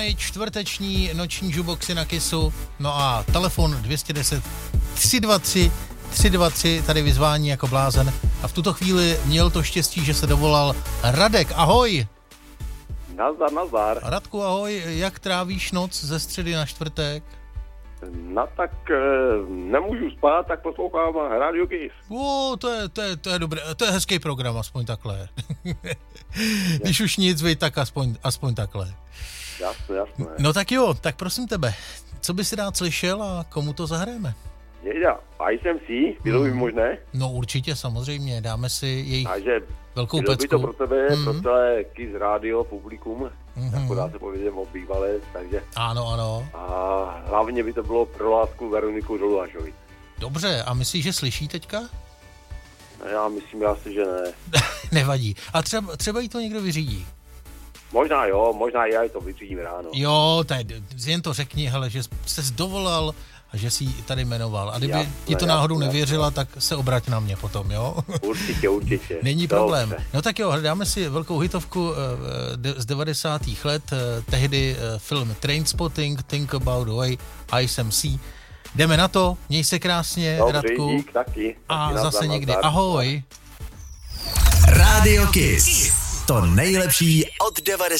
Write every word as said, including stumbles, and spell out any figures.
Čtvrteční noční juboxy na Kissu, no a telefon dvě stě deset tři sta dvacet tři tři sta dvacet tři, tady vyzvání jako blázen a v tuto chvíli měl to štěstí, že se dovolal Radek, ahoj. Nazdar, nazdar. Radku, ahoj, jak trávíš noc ze středy na čtvrtek? No tak e, nemůžu spát, tak poslouchám Radio Kiss. O, to je, to je, to je dobré, to je hezký program, aspoň takhle. Když už nic, vej, tak aspoň, aspoň takhle. Jasně, jasně. No tak jo, tak prosím tebe, co by si rád slyšel a komu to zahrajeme? Jeďa, I S M C, bylo by možné? No určitě, samozřejmě, dáme si jejich Takže velkou bylo by pecku. to pro tebe, mm-hmm. pro celé Kiss Radio publikum, mm-hmm. jako dá se povědět o bývalé, takže... Ano, ano. A hlavně by to bylo pro lásku Veroniku Doluhašovi. Dobře, a myslíš, že slyší teďka? Já myslím asi, že ne. Nevadí. A třeba, třeba jí to někdo vyřídí. Možná jo, možná já to vyřídím ráno. Jo, tady, jen to řekni, hele, že ses dovolal a že jsi ji tady jmenoval. A kdyby jasné, ti to náhodou jasné, nevěřila, jasné. tak se obrať na mě potom, jo? Určitě, určitě. Není problém. Dobře. No tak jo, dáme si velkou hitovku uh, de- z devadesátých let, uh, tehdy uh, film Trainspotting, Think About the Way, I S M C. Jdeme na to, měj se krásně, Dobře, Radku. dík, taky. A taky zase nazdar, někdy. nazdar. Ahoj. Radio Kiss. To nejlepší od devadesátých